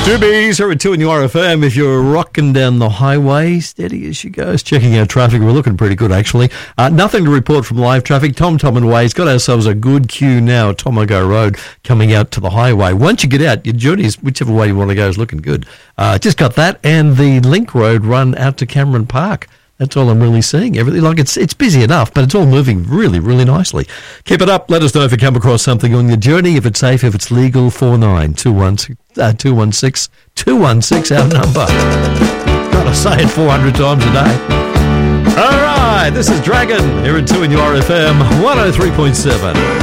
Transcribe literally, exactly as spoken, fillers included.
Two B's here at two in your R F M. If you're rocking down the highway, steady as she goes, checking out traffic. We're looking pretty good, actually. Uh, nothing to report from live traffic. Tom, Tom and Ways got ourselves a good queue now. Tomago Road coming out to the highway. Once you get out, your journey, whichever way you want to go, is looking good. Uh, just got that, and the Link Road run out to Cameron Park. That's all I'm really seeing. Everything like it's it's busy enough, but it's all moving really, really nicely. Keep it up. Let us know if you come across something on your journey, if it's safe, if it's legal. Four nine two one uh, two one six two one six our number. Gotta say it four hundred times a day. All right, this is Dragon here at two in your R F M one oh three point seven.